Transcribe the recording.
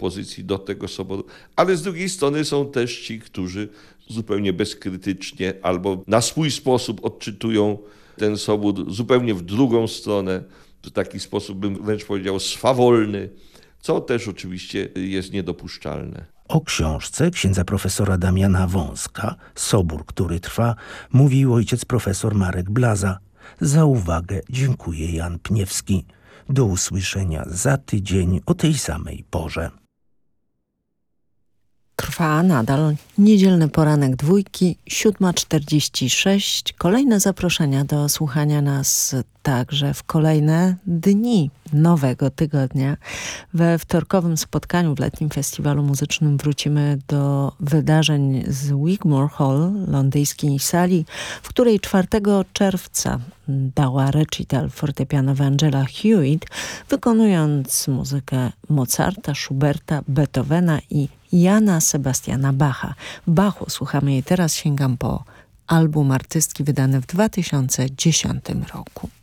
opozycji do tego soboru, ale z drugiej strony są też ci, którzy zupełnie bezkrytycznie albo na swój sposób odczytują ten sobór zupełnie w drugą stronę, w taki sposób bym wręcz powiedział swawolny, co też oczywiście jest niedopuszczalne. O książce księdza profesora Damiana Wąska, Sobór, który trwa, mówił ojciec profesor Marek Blaza. Za uwagę dziękuję Jan Pniewski. Do usłyszenia za tydzień o tej samej porze. Trwa nadal niedzielny poranek dwójki, 7:46. Kolejne zaproszenia do słuchania nas także w kolejne dni nowego tygodnia. We wtorkowym spotkaniu w letnim festiwalu muzycznym wrócimy do wydarzeń z Wigmore Hall, londyńskiej sali, w której 4 czerwca dała recital fortepianowy Angela Hewitt, wykonując muzykę Mozarta, Schuberta, Beethovena i Jana Sebastiana Bacha. W Bachu słuchamy jej teraz, sięgam po album artystki wydany w 2010 roku.